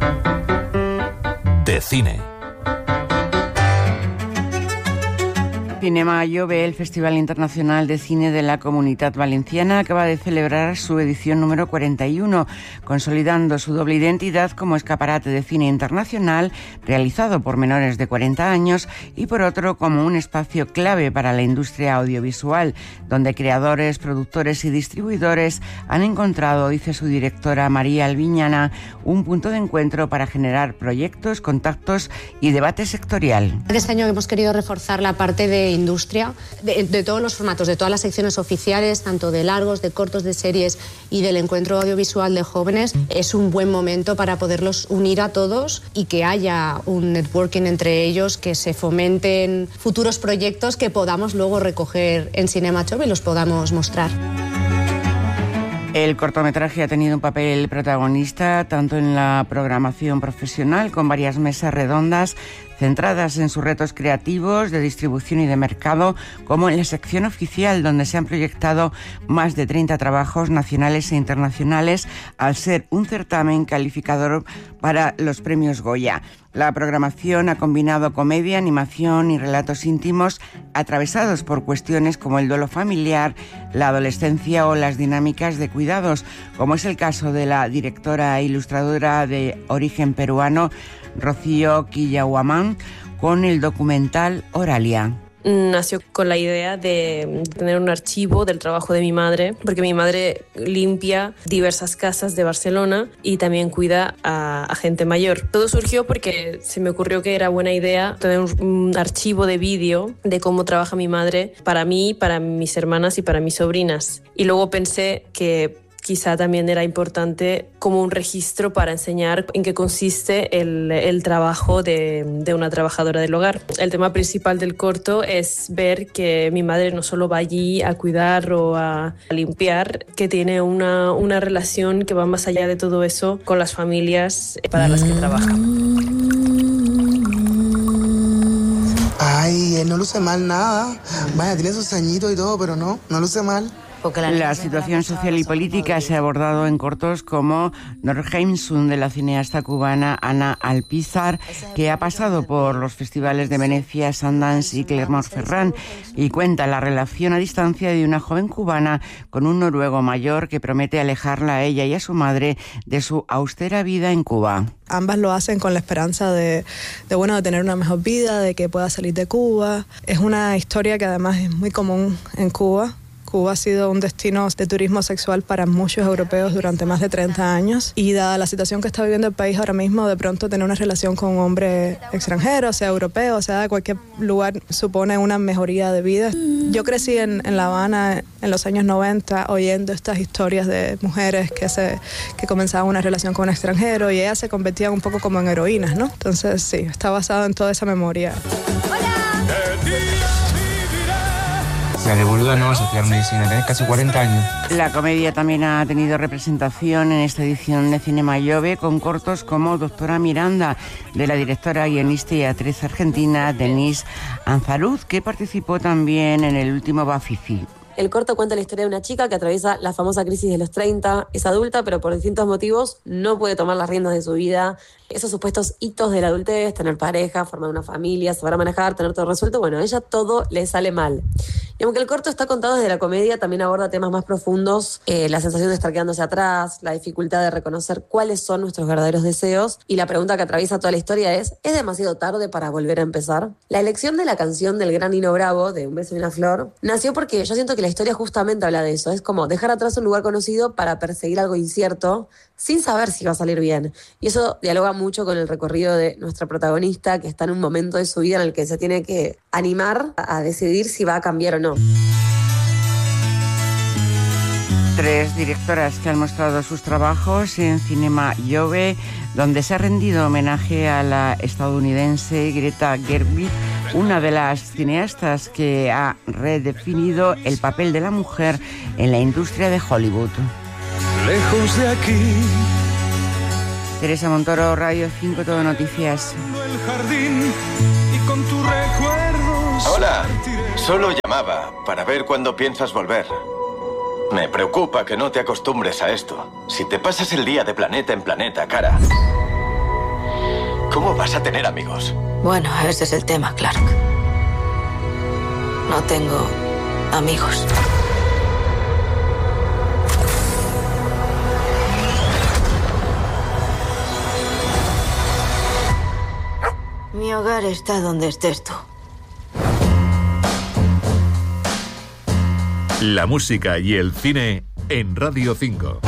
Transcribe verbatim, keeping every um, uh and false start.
De cine. Cinema Jove, el Festival Internacional de Cine de la Comunitat Valenciana, acaba de celebrar su edición número cuarenta y uno, consolidando su doble identidad como escaparate de cine internacional realizado por menores de cuarenta años y por otro como un espacio clave para la industria audiovisual, donde creadores, productores y distribuidores han encontrado, dice su directora María Albiñana, un punto de encuentro para generar proyectos, contactos y debate sectorial. Este año hemos querido reforzar la parte de industria, de, de todos los formatos, de todas las secciones oficiales, tanto de largos, de cortos, de series y del encuentro audiovisual de jóvenes. Es un buen momento para poderlos unir a todos y que haya un networking entre ellos, que se fomenten futuros proyectos que podamos luego recoger en Cinema Jove y los podamos mostrar. El cortometraje ha tenido un papel protagonista tanto en la programación profesional, con varias mesas redondas centradas en sus retos creativos, de distribución y de mercado, como en la sección oficial, donde se han proyectado más de treinta trabajos nacionales e internacionales, al ser un certamen calificador para los premios Goya. La programación ha combinado comedia, animación y relatos íntimos atravesados por cuestiones como el duelo familiar, la adolescencia o las dinámicas de cuidados, como es el caso de la directora e ilustradora de origen peruano, Rocío Quillahuamán, con el documental Oralia. Nació con la idea de tener un archivo del trabajo de mi madre, porque mi madre limpia diversas casas de Barcelona y también cuida a, a gente mayor. Todo surgió porque se me ocurrió que era buena idea tener un, un archivo de vídeo de cómo trabaja mi madre para mí, para mis hermanas y para mis sobrinas. Y luego pensé que quizá también era importante como un registro para enseñar en qué consiste el, el trabajo de, de una trabajadora del hogar. El tema principal del corto es ver que mi madre no solo va allí a cuidar o a limpiar, que tiene una, una relación que va más allá de todo eso con las familias para las que trabaja. Ay, él no luce mal nada. Vaya, tiene sus añitos y todo, pero no, no luce mal. La situación social y política se ha abordado en cortos como Norheimsund, de la cineasta cubana Ana Alpizar, que ha pasado por los festivales de Venecia, Sundance y Clermont-Ferrand, y cuenta la relación a distancia de una joven cubana con un noruego mayor que promete alejarla a ella y a su madre de su austera vida en Cuba. Ambas lo hacen con la esperanza de, de, bueno, de tener una mejor vida, de que pueda salir de Cuba. Es una historia que además es muy común en Cuba. Cuba ha sido un destino de turismo sexual para muchos europeos durante más de treinta años, y dada la situación que está viviendo el país ahora mismo, de pronto tener una relación con un hombre extranjero, sea europeo, sea de cualquier lugar, supone una mejoría de vida. Yo crecí en, en La Habana en los años noventa oyendo estas historias de mujeres que, se, que comenzaban una relación con un extranjero y ellas se convertían un poco como en heroínas, ¿no? Entonces sí, está basado en toda esa memoria. O sea, de boluda no vas a estudiar medicina, tenés casi cuarenta años. La comedia también ha tenido representación en esta edición de Cinema Jove, con cortos como Doctora Miranda, de la directora, guionista y actriz argentina Denise Anzaruz, que participó también en el último Bafisi. El corto cuenta la historia de una chica que atraviesa la famosa crisis de los treinta, es adulta, pero por distintos motivos no puede tomar las riendas de su vida. Esos supuestos hitos de la adultez, tener pareja, formar una familia, saber manejar, tener todo resuelto, bueno, a ella todo le sale mal. Y aunque el corto está contado desde la comedia, también aborda temas más profundos, eh, la sensación de estar quedándose atrás, la dificultad de reconocer cuáles son nuestros verdaderos deseos, y la pregunta que atraviesa toda la historia es, ¿es demasiado tarde para volver a empezar? La elección de la canción del gran Nino Bravo, de Un beso y una flor, nació porque yo siento que la historia justamente habla de eso, es como dejar atrás un lugar conocido para perseguir algo incierto, sin saber si va a salir bien. Y eso dialoga mucho con el recorrido de nuestra protagonista, que está en un momento de su vida en el que se tiene que animar a decidir si va a cambiar o no. Tres directoras que han mostrado sus trabajos en Cinema Jove, donde se ha rendido homenaje a la estadounidense Greta Gerwig, una de las cineastas que ha redefinido el papel de la mujer en la industria de Hollywood. Lejos de aquí. Teresa Montoro, Radio cinco, Todo Noticias. El jardín y con tus recuerdos. Hola, solo llamaba para ver cuándo piensas volver. Me preocupa que no te acostumbres a esto. Si te pasas el día de planeta en planeta, cara, ¿Cómo vas a tener amigos? Bueno, ese es el tema, Clark. No tengo amigos. Mi hogar está donde estés tú. La música y el cine en Radio cinco.